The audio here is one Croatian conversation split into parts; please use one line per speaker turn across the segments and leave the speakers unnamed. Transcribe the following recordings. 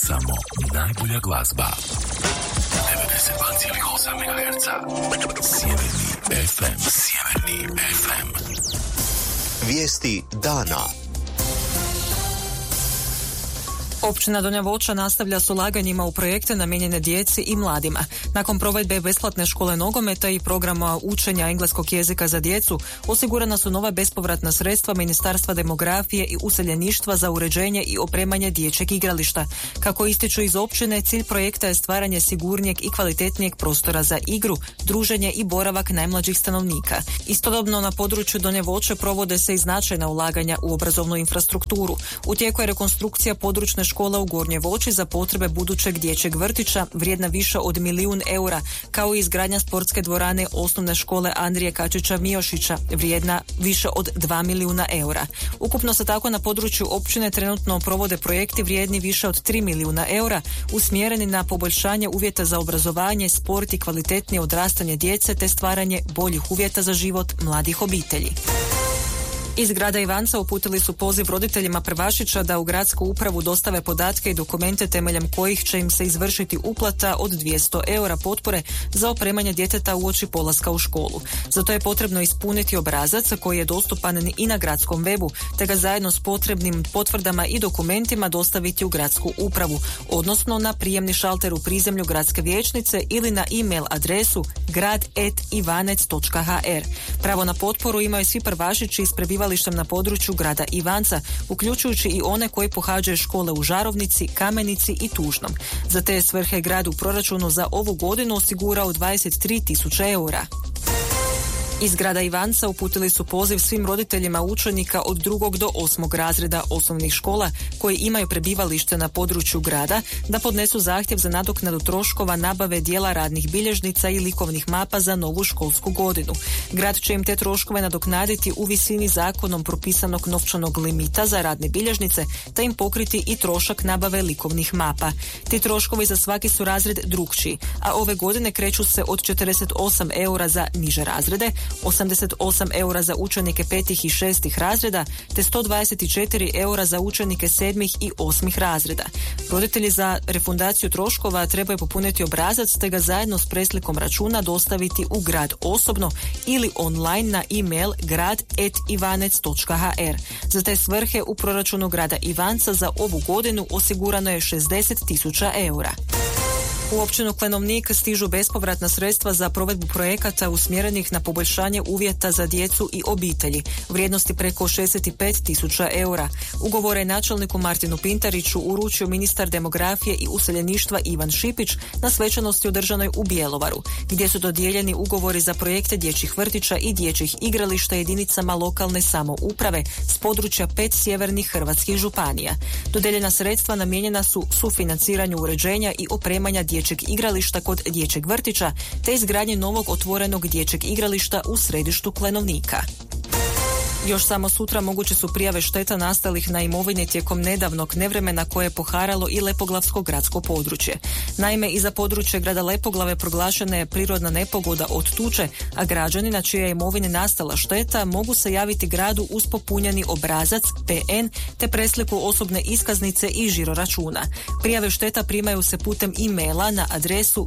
Samo najbolja glazba. 92,8 MHz. Sjeverni FM. Sjeverni FM.
Vijesti dana.
Općina Donja Voća nastavlja s ulaganjima u projekte namijenjene djeci i mladima. Nakon provedbe besplatne škole nogometa i programa učenja engleskog jezika za djecu, osigurana su nova bespovratna sredstva Ministarstva demografije i useljeništva za uređenje i opremanje dječjeg igrališta. Kako ističu iz općine, cilj projekta je stvaranje sigurnijeg i kvalitetnijeg prostora za igru, druženje i boravak najmlađih stanovnika. Istodobno na području Donje Voće provode se i značajna ulaganja u obrazovnu infrastrukturu. U tijeku je rekonstrukcija područne škola u Gornjoj Voći za potrebe budućeg dječjeg vrtića vrijedna više od 1 milijun eura, kao i izgradnja sportske dvorane osnovne škole Andrije Kačića Miošića vrijedna više od 2 milijuna eura. Ukupno se tako na području općine trenutno provode projekti vrijedni više od 3 milijuna eura, usmjereni na poboljšanje uvjeta za obrazovanje, sport i kvalitetnije odrastanje djece te stvaranje boljih uvjeta za život mladih obitelji. Iz grada Ivanca uputili su poziv roditeljima prvašića da u gradsku upravu dostave podatke i dokumente temeljem kojih će im se izvršiti uplata od 200 eura potpore za opremanje djeteta uoči polaska u školu. Za to je potrebno ispuniti obrazac koji je dostupan i na gradskom webu, te ga zajedno s potrebnim potvrdama i dokumentima dostaviti u gradsku upravu, odnosno na prijemni šalter u prizemlju gradske vijećnice ili na e-mail adresu grad@ivanec.hr. Pravo na potporu imaju svi prvašići iz prebivalištem na području grada Ivanca, uključujući i one koji pohađaju škole u Žarovnici, Kamenici i Tužnom. Za te svrhe grad u proračunu za ovu godinu osigurao 23.000 eura. Iz grada Ivanca uputili su poziv svim roditeljima učenika od 2. do 8. razreda osnovnih škola koji imaju prebivalište na području grada da podnesu zahtjev za nadoknadu troškova nabave dijela radnih bilježnica i likovnih mapa za novu školsku godinu. Grad će im te troškove nadoknaditi u visini zakonom propisanog novčanog limita za radne bilježnice te im pokriti i trošak nabave likovnih mapa. Ti troškovi za svaki su razred drukčiji, a ove godine kreću se od 48 eura za niže razrede, 88 eura za učenike 5. i 6. razreda, te 124 eura za učenike 7. i 8. razreda. Roditelji za refundaciju troškova trebaju popuniti obrazac te ga zajedno s preslikom računa dostaviti u grad osobno ili online na e-mail grad@ivanec.hr. Za te svrhe u proračunu grada Ivanca za ovu godinu osigurano je 60.000 eura. U općinu Klenovnik stižu bespovratna sredstva za provedbu projekata usmjerenih na poboljšanje uvjeta za djecu i obitelji, vrijednosti preko 65.000 eura. Ugovore je načelniku Martinu Pintariću uručio ministar demografije i useljeništva Ivan Šipić na svečanosti održanoj u Bjelovaru, gdje su dodijeljeni ugovori za projekte dječjih vrtića i dječjih igrališta jedinicama lokalne samouprave s područja 5 sjevernih hrvatskih županija. Dodeljena sredstva namijenjena su sufinanciranju uređenja i opremanja dječjeg igrališta kod dječjeg vrtića te izgradnje novog otvorenog dječjeg igrališta u središtu Klenovnika. Još samo sutra moguće su prijave šteta nastalih na imovini tijekom nedavnog nevremena koje je poharalo i Lepoglavsko gradsko područje. Naime, i za područje grada Lepoglave proglašena je prirodna nepogoda od tuče, a građani na čije je imovini nastala šteta mogu se javiti gradu uz popunjeni obrazac PN te presliku osobne iskaznice i žiroračuna. Prijave šteta primaju se putem e-maila na adresu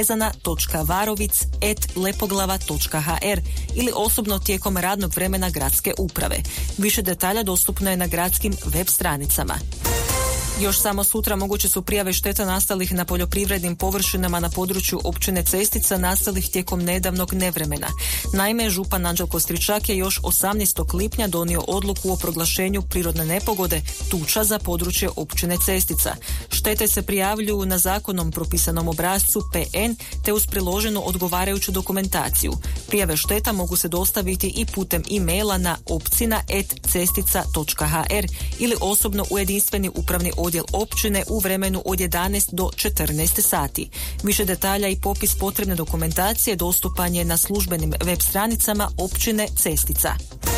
snjezana.varovic@lepoglava.hr ili osobno tijekom radnog vremena gradske uprave. Više detalja dostupno je na gradskim web stranicama. Još samo sutra moguće su prijave šteta nastalih na poljoprivrednim površinama na području općine Cestica nastalih tijekom nedavnog nevremena. Naime, župan Anđelko Stričak je još 18. lipnja donio odluku o proglašenju prirodne nepogode tuča za područje općine Cestica. Štete se prijavljuju na zakonom propisanom obrascu PN te uz priloženu odgovarajuću dokumentaciju. Prijave šteta mogu se dostaviti i putem e-maila na opcina@cestica.hr ili osobno u jedinstveni upravni odjel općine u vremenu od 11 do 14 sati. Više detalja i popis potrebne dokumentacije dostupan je na službenim web stranicama općine Cestica.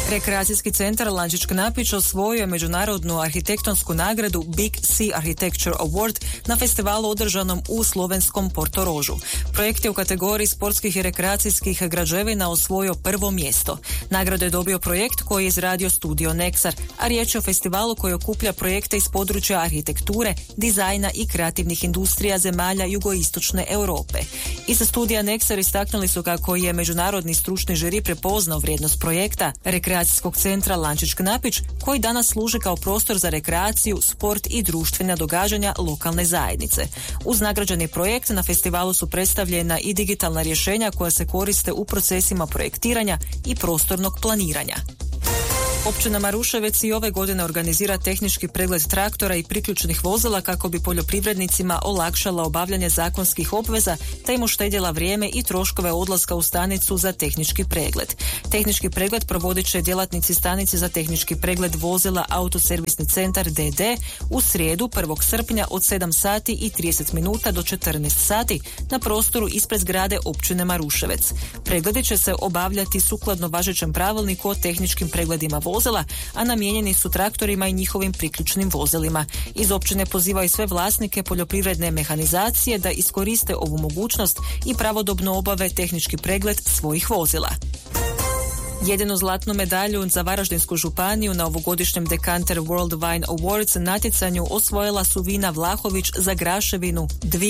Rekreacijski centar Lančić Knapić osvojio je međunarodnu arhitektonsku nagradu Big C Architecture Award na festivalu održanom u slovenskom Portorožu. Projekt je u kategoriji sportskih i rekreacijskih građevina osvojio prvo mjesto. Nagradu je dobio projekt koji je izradio studio Nexar, a riječ je o festivalu koji okuplja projekte iz područja arhitekture, dizajna i kreativnih industrija zemalja jugoistočne Europe. Iz studija Nexar istaknuli su kako je međunarodni stručni žiri prepoznao vrijednost projekta Rekreacijskog centra Lančić Knapić, koji danas služi kao prostor za rekreaciju, sport i društvena događanja lokalne zajednice. Uz nagrađeni projekt na festivalu su predstavljena i digitalna rješenja koja se koriste u procesima projektiranja i prostornog planiranja. Općina Maruševec i ove godine organizira tehnički pregled traktora i priključnih vozila kako bi poljoprivrednicima olakšala obavljanje zakonskih obveza te im uštedjela vrijeme i troškove odlaska u stanicu za tehnički pregled. Tehnički pregled provodit će djelatnici stanice za tehnički pregled vozila Autoservisni centar DD u srijedu 1. srpnja od 7 sati i 30 minuta do 14 sati na prostoru ispred zgrade općine Maruševec. Pregledi će se obavljati sukladno važećem pravilniku o tehničkim pregledima vozila, a namijenjeni su traktorima i njihovim priključnim vozilima. Iz općine pozivaju sve vlasnike poljoprivredne mehanizacije da iskoriste ovu mogućnost i pravodobno obave tehnički pregled svojih vozila. Jedinu zlatnu medalju za Varaždinsku županiju na ovogodišnjem Decanter World Wine Awards natjecanju osvojila su Vina Vlahović za Graševinu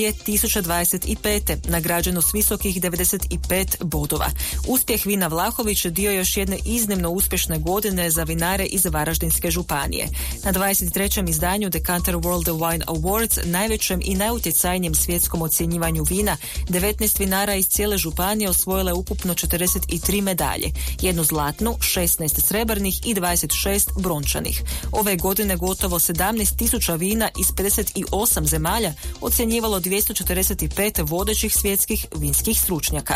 2025. nagrađenu s visokih 95 bodova. Uspjeh Vina Vlahović dio još jedne iznimno uspješne godine za vinare iz Varaždinske županije. Na 23. izdanju Decanter World Wine Awards, najvećem i najutjecajnijem svjetskom ocjenjivanju vina, 19 vinara iz cijele županije osvojile ukupno 43 medalje. Jednu zlatnu, 16 srebrnih i 26 brončanih. Ove godine gotovo 17.000 vina iz 58 zemalja ocjenjivalo 245 vodećih svjetskih vinskih stručnjaka.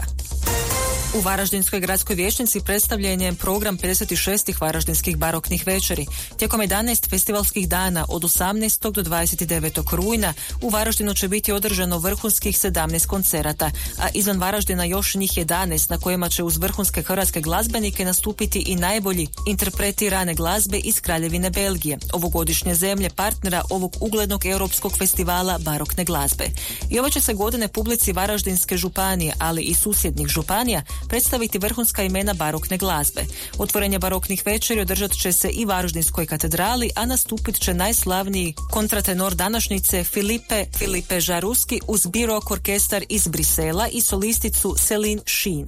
U Varaždinskoj gradskoj vijećnici predstavljen je program 56. varaždinskih baroknih večeri. Tijekom 11 festivalskih dana od 18. do 29. rujna u Varaždinu će biti održano vrhunskih 17 koncerata, a izvan Varaždina još njih 11 na kojima će uz vrhunske hrvatske glazbenike nastupiti i najbolji interpreti rane glazbe iz Kraljevine Belgije, ovogodišnje zemlje partnera ovog uglednog europskog festivala barokne glazbe. I ove će se godine publici Varaždinske županije, ali i susjednih županija predstaviti vrhunska imena barokne glazbe. Otvorenje baroknih večeri održat će se i Varaždinskoj katedrali, a nastupit će najslavniji kontratenor današnjice Filipe Žaruski uz Birok orkestar iz Brisela i solisticu Celine Sheen.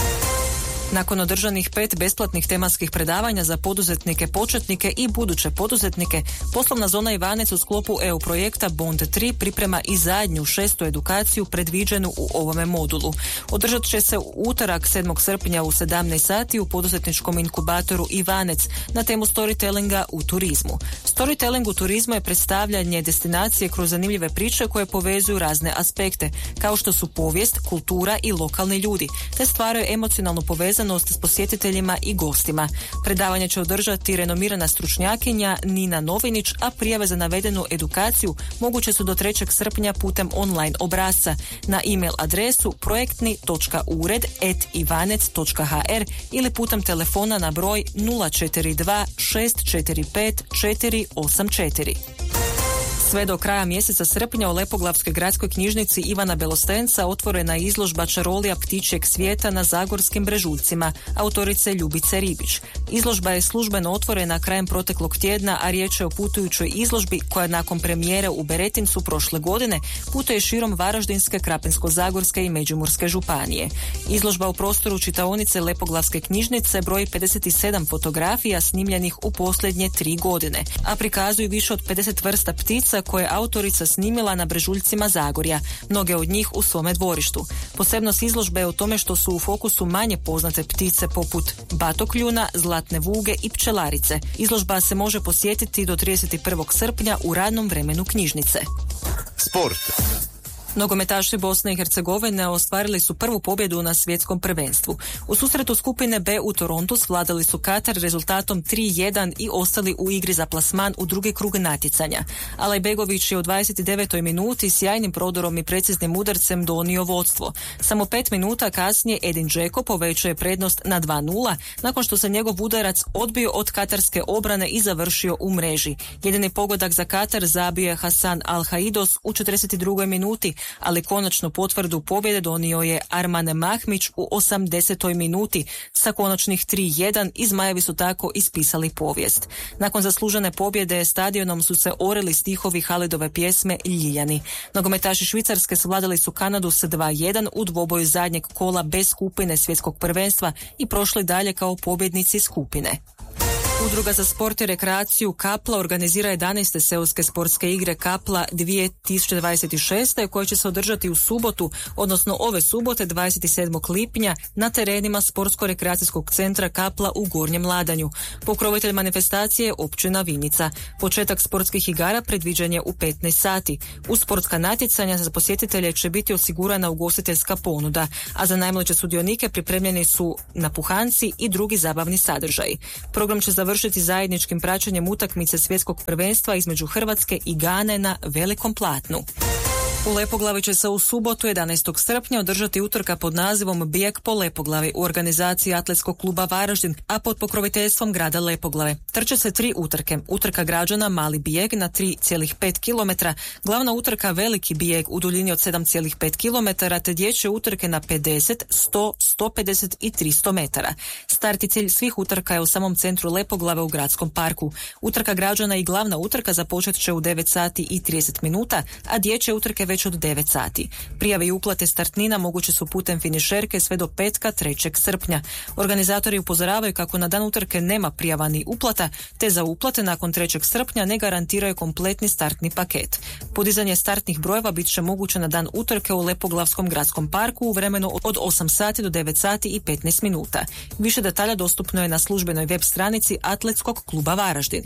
Nakon održanih 5 besplatnih tematskih predavanja za poduzetnike, početnike i buduće poduzetnike, poslovna zona Ivanec u sklopu EU projekta Bond 3 priprema i zadnju 6. edukaciju predviđenu u ovome modulu. Održat će se u utorak 7. srpnja u 17 sati u poduzetničkom inkubatoru Ivanec na temu storytellinga u turizmu. Storytelling u turizmu je predstavljanje destinacije kroz zanimljive priče koje povezuju razne aspekte, kao što su povijest, kultura i lokalni ljudi, te stvaraju emocionalnu povezanost s posjetiteljima i gostima. Predavanje će održati renomirana stručnjakinja Nina Novinić, a prijave za navedenu edukaciju moguće su do 3. srpnja putem online obrasca na e-mail adresu projektni.ured@ivanec.hr ili putem telefona na broj 042 645 484. Sve do kraja mjeseca srpnja u Lepoglavskoj gradskoj knjižnici Ivana Belostenca otvorena je izložba Čarolija ptičjeg svijeta na Zagorskim Brežuljcima, autorice Ljubice Ribić. Izložba je službeno otvorena krajem proteklog tjedna, a riječ je o putujućoj izložbi koja nakon premijere u Beretincu prošle godine putuje širom Varaždinske, Krapinsko-zagorske i Međimurske županije. Izložba u prostoru čitaonice Lepoglavske knjižnice broji 57 fotografija snimljenih u posljednje 3 godine, a prikazuju više od 50 vrsta ptica koje je autorica snimila na brežuljcima Zagorja, mnoge od njih u svome dvorištu. Posebnost izložbe je u tome što su u fokusu manje poznate ptice poput batokljuna, zlatne vuge i pčelarice. Izložba se može posjetiti do 31. srpnja u radnom vremenu knjižnice.
Sport.
Nogometaši Bosne i Hercegovine ostvarili su prvu pobjedu na svjetskom prvenstvu. U susretu skupine B u Torontu svladali su Katar rezultatom 3:1 i ostali u igri za plasman u drugi krug natjecanja. Alajbegović je u 29. minuti sjajnim prodorom i preciznim udarcem donio vodstvo. Samo 5 minuta kasnije Edin Dzeko povećao je prednost na 2:0 nakon što se njegov udarac odbio od katarske obrane i završio u mreži. Jedini pogodak za Katar zabio je Hasan Al-Haidos u 42. minuti, ali konačnu potvrdu pobjede donio je Arman Mahmić u 80. minuti sa konačnih 3:1 i Zmajevi su tako ispisali povijest. Nakon zaslužene pobjede stadionom su se orili stihovi Halidove pjesme Ljiljani. Nogometaši Švicarske savladali su Kanadu s 2:1 u dvoboju zadnjeg kola bez skupine svjetskog prvenstva i prošli dalje kao pobjednici skupine. Udruga za sport i rekreaciju Kapla organizira 11. seoske sportske igre Kapla 2026. koje će se održati u subotu, odnosno ove subote 27. lipnja na terenima Sportsko-rekreacijskog centra Kapla u Gornjem Ladanju. Pokrovitelj manifestacije je općina Vinica. Početak sportskih igara predviđen je u 15 sati. Uz sportska natjecanja za posjetitelje će biti osigurana ugostiteljska ponuda, a za najmlađe sudionike pripremljeni su napuhanci i drugi zabavni sadržaji. Program će završiti zajedničkim praćenjem utakmice svjetskog prvenstva između Hrvatske i Gane na velikom platnu. U Lepoglavi će se u subotu 11. srpnja održati utrka pod nazivom Bijeg po Lepoglavi u organizaciji Atletskog kluba Varaždin, a pod pokroviteljstvom grada Lepoglave. Trče se 3 utrke. Utrka građana Mali bijeg na 3,5 km, glavna utrka Veliki bijeg u duljini od 7,5 km, te dječje utrke na 50, 100, 150 i 300 metara. Start i cilj svih utrka je u samom centru Lepoglave u gradskom parku. Utrka građana i glavna utrka započet će u 9 sati i 30 minuta, a dječje utrke već od 9 sati. Prijave i uplate startnina moguće su putem finišerke sve do petka 3. srpnja. Organizatori upozoravaju kako na dan utrke nema prijava ni uplata, te za uplate nakon 3. srpnja ne garantiraju kompletni startni paket. Podizanje startnih brojeva bit će moguće na dan utrke u Lepoglavskom gradskom parku u vremenu od 8 sati do 9 sati i 15 minuta. Više detalja dostupno je na službenoj web stranici Atletskog kluba Varaždin.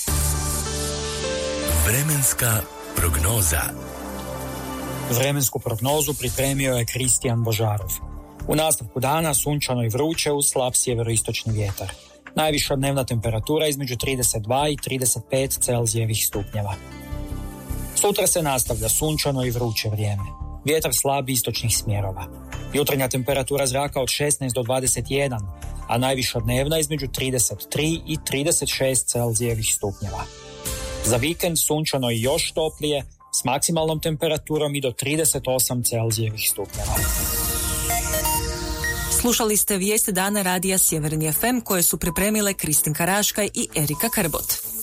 Vremenska prognoza.
Vremensku prognozu pripremio je Kristijan Božarov. U nastavku dana sunčano i vruće uz slab sjeveroistočni vjetar. Najviša dnevna temperatura između 32 i 35 Celzijevih stupnjeva. Sutra se nastavlja sunčano i vruće vrijeme. Vjetar slab istočnih smjerova. Jutarnja temperatura zraka od 16 do 21, a najviša dnevna između 33 i 36 Celzijevih stupnjeva. Za vikend sunčano i još toplije, s maksimalnom temperaturom i do 38 Celzijevih stupnjeva.
Slušali ste vijesti dana radija Sjeverni FM koje su pripremile Kristinka Raškaj i Erika Krbot.